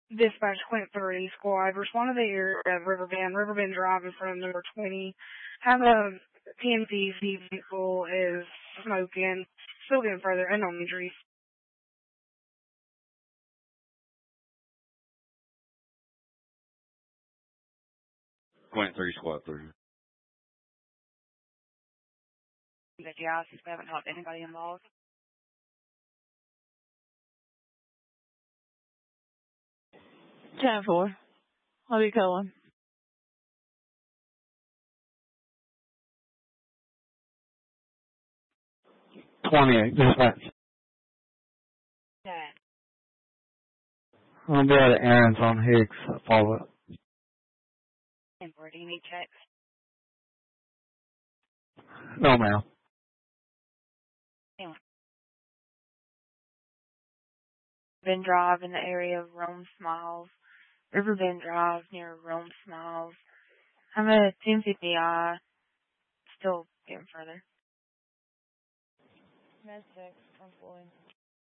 Dispatch Quint 3 squad. Respond to the area of Riverbend Drive in front of number 20. Have a PMC vehicle is smoking. Still getting further unknown injuries. Quint 3 squad 3. The gas, we haven't helped anybody involved. Ten 4. I'll be calling. 28, dispatch. Okay. I'll be at Aaron's on Higgs, follow up. And where do you need checks? No, ma'am. Anyway. Riverbend Drive in the area of Rome Smiles. Riverbend Drive near Rome Smiles. I'm a 1050I. Still getting further. Med 6, I'm pulling.